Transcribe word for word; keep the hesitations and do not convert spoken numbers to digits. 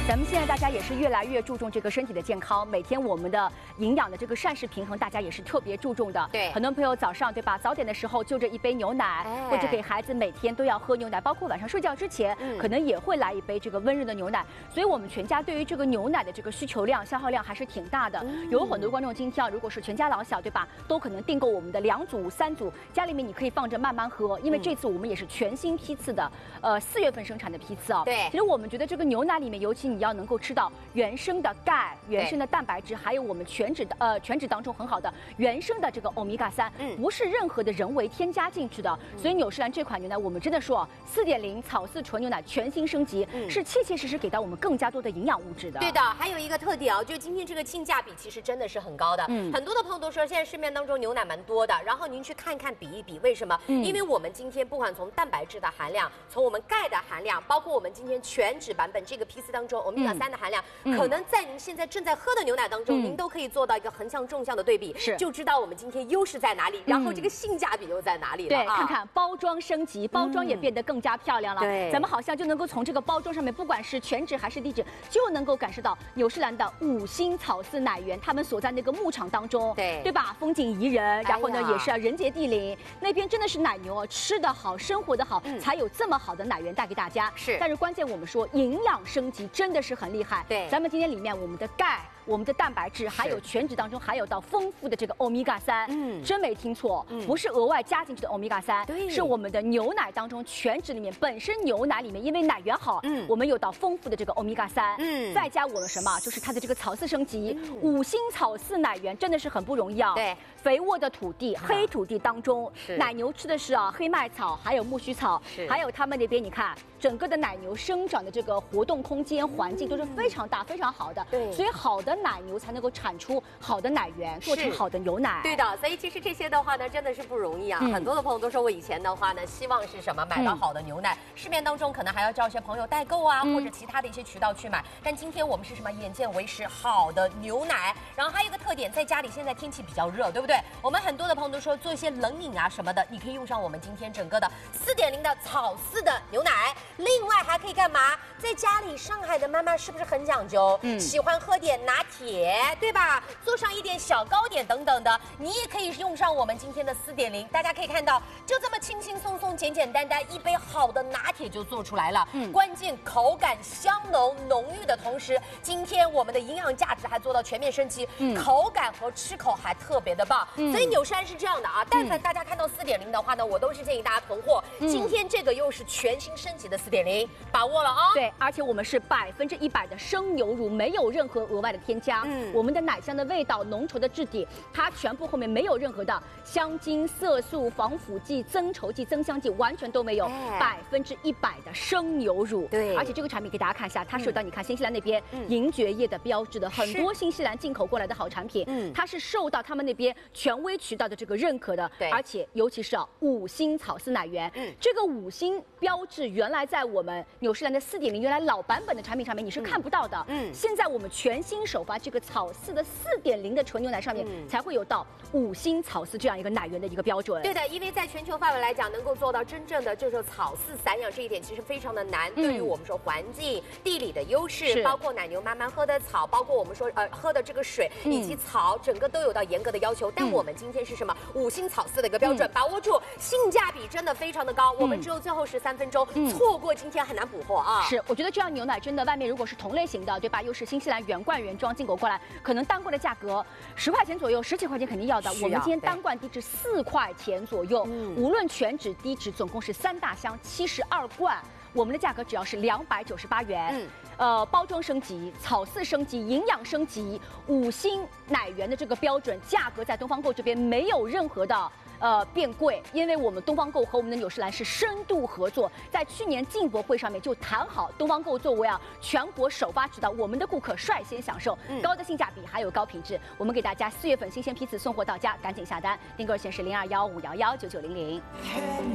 咱们现在大家也是越来越注重这个身体的健康，每天我们的营养的这个膳食平衡，大家也是特别注重的。 对， 很多朋友早上对吧，早点的时候就着一杯牛奶，哎、或者给孩子每天都要喝牛奶，包括晚上睡觉之前，嗯、可能也会来一杯这个温热的牛奶。所以我们全家对于这个牛奶的这个需求量、消耗量还是挺大的。嗯、有很多观众今天啊，如果是全家老小对吧，都可能订购我们的两组、三组，家里面你可以放着慢慢喝，因为这次我们也是全新批次的，呃，四月份生产的批次啊。 对， 其实我们觉得这个牛奶里面，尤其你要能够吃到原生的钙、原生的蛋白质，还有我们全脂的呃全脂当中很好的原生的这个欧米伽三，嗯，不是任何的人为添加进去的。嗯、所以纽诗兰这款牛奶，我们真的说四点零草饲纯牛奶全新升级，嗯、是切切实实给到我们更加多的营养物质的。 对的，还有一个特点啊，就是今天这个性价比其实真的是很高的。嗯，很多的朋友都说现在市面当中牛奶蛮多的，然后您去看看比一比，为什么？嗯、因为我们今天不管从蛋白质的含量，从我们钙的含量，包括我们今天全脂版本这个批次当中欧米伽三的含量。嗯可能在您现在正在喝的牛奶当中，嗯、您都可以做到一个横向、纵向的对比， 是就知道我们今天优势在哪里，然后这个性价比又在哪里了。 对， 啊、 看看包装升级，包装也变得更加漂亮了。 对、嗯， 咱们好像就能够从这个包装上面，不管是全脂还是低脂，就能够感受到纽诗兰的五星草饲奶源，他们所在那个牧场当中， 对对吧？风景宜人，然后呢、哎、也是人杰地灵，那边真的是奶牛吃得好，生活得好，嗯、才有这么好的奶源带给大家。 是， 但是关键我们说营养升级真的是很厉害。 对， 咱们今天里面我们的钙。我们的蛋白质还有全脂当中还有到丰富的这个欧米伽三，嗯，真没听错，嗯、不是额外加进去的欧米伽三， 对， 是我们的牛奶当中全脂里面本身牛奶里面因为奶源好，嗯，我们有到丰富的这个欧米伽三，嗯，再加我们什么，就是它的这个草饲升级，嗯、五星草饲奶源真的是很不容易啊， 对， 肥沃的土地，黑土地当中， 是奶牛吃的是啊黑麦草，还有苜蓿草， 是， 还有他们那边你看整个的奶牛生长的这个活动空间环境都是非常大、非常好的， 对， 所以好的奶牛才能够产出好的奶源，做成好的牛奶。 对的，所以其实这些的话呢，真的是不容易啊。嗯、很多的朋友都说我以前的话呢，希望是什么买到好的牛奶，嗯、市面当中可能还要叫一些朋友代购啊，嗯、或者其他的一些渠道去买。但今天我们是什么？眼见为实，好的牛奶。然后还有一个特点，在家里现在天气比较热，对不对？我们很多的朋友都说做一些冷饮啊什么的，你可以用上我们今天整个的四点零的草饲的牛奶。另外还可以干嘛？在家里，上海的妈妈是不是很讲究？嗯，喜欢喝点拿铁，对吧？做上一点小糕点等等的，你也可以用上我们今天的四点零。大家可以看到，就这么轻轻松松、简简单单，一杯好的拿铁就做出来了。嗯，关键口感香浓浓郁的同时，今天我们的营养价值还做到全面升级，嗯，口感和吃口还特别的棒。嗯，所以纽诗兰是这样的啊，但凡大家看到四点零的话呢，我都是建议大家囤货。嗯，今天这个又是全新升级的四点零，把握了啊！ 对，而且我们是百分之一百的生牛乳，没有任何额外的添加。嗯，我们的奶香的味道、浓稠的质地，它全部后面没有任何的香精、色素、防腐剂、增稠剂、增香剂，完全都没有，百分之一百的生牛乳。 对， 而且这个产品给大家看一下，它受到你看新西兰那边银蕨业的标志的，很多新西兰进口过来的好产品，嗯，它是受到他们那边权威渠道的这个认可的。 对， 而且尤其是啊五星草饲奶源，嗯，这个五星标志原来在我们纽诗兰的四点零原来老版本的产品上面你是看不到的，嗯，现在我们全新首发这个草饲的四点零的纯牛奶上面，嗯、才会有到五星草饲这样一个奶源的一个标准。 对的，因为在全球范围来讲，能够做到真正的就是草饲散养这一点，其实非常的难。嗯、对于我们说环境、地理的优势，包括奶牛慢慢喝的草，包括我们说呃喝的这个水以及草，整个都有到严格的要求。嗯、但我们今天是什么五星草饲的一个标准，嗯、把握住，性价比真的非常的高。嗯、我们只有最后十三分钟，嗯、错过今天很难补货啊。 是，我觉得这样牛奶真的外面如果是同类型的，对吧？又是新西兰原罐原装进口过来，可能单罐的价格十块钱左右，十几块钱肯定要的。我们今天单罐低至四块钱左右，嗯、无论全脂低脂，总共是三大箱，七十二罐。我们的价格只要是两百九十八元，嗯，呃，包装升级、草饲升级、营养升级、五星奶源的这个标准，价格在东方购这边没有任何的呃变贵，因为我们东方购和我们的纽诗兰是深度合作，在去年进博会上面就谈好，东方购作为啊全国首发指导，我们的顾客率先享受高的性价比，还有高品质。我们给大家四月份新鲜批次送货到家，赶紧下单，订购热线是零二幺五幺幺九九零零。